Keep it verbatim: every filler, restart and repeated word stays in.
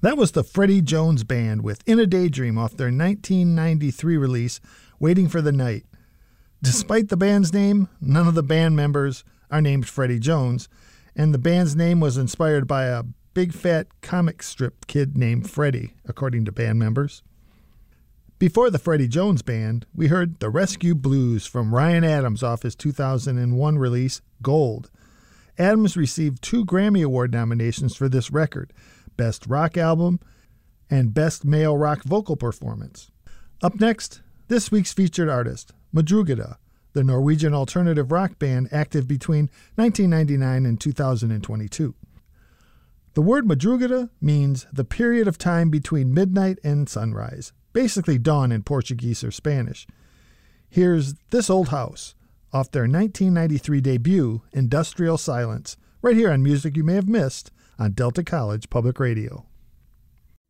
That was the Freddie Jones Band with In a Daydream off their nineteen ninety-three release, Waiting for the Night. Despite the band's name, none of the band members are named Freddie Jones, and the band's name was inspired by a big fat comic strip kid named Freddie, according to band members. Before the Freddie Jones Band, we heard The Rescue Blues from Ryan Adams off his two thousand one release, Gold. Adams received two Grammy Award nominations for this record, Best Rock Album and Best Male Rock Vocal Performance. Up next, this week's featured artist, Madrugada, the Norwegian alternative rock band active between nineteen ninety-nine and two thousand twenty-two. The word Madrugada means the period of time between midnight and sunrise, basically dawn in Portuguese or Spanish. Here's This Old House, off their nineteen ninety-three debut, Industrial Silence, right here on Music You May Have Missed on Delta College Public Radio.